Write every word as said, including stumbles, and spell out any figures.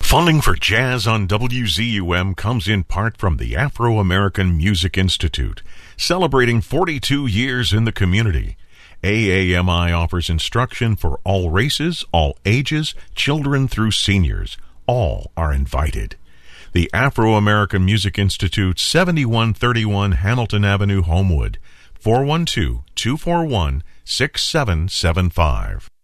Funding for Jazz on W Z U M comes in part from the Afro-American Music Institute, celebrating forty-two years in the community. A A M I offers instruction for all races, all ages, children through seniors. All are invited. The Afro-American Music Institute, seventy-one thirty-one Hamilton Avenue, Homewood, four one two, two four one, six seven seven five.